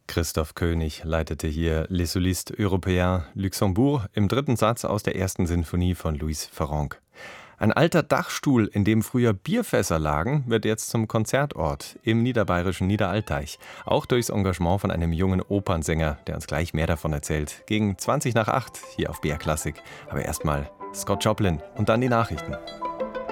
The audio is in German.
Christoph König leitete hier Les Solistes Européens Luxembourg im dritten Satz aus der ersten Sinfonie von Louis Ferronk. Ein alter Dachstuhl, in dem früher Bierfässer lagen, wird jetzt zum Konzertort im niederbayerischen Niederaltaich. Auch durchs Engagement von einem jungen Opernsänger, der uns gleich mehr davon erzählt. Gegen 20 nach 8 hier auf BR Klassik. Aber erstmal Scott Joplin und dann die Nachrichten.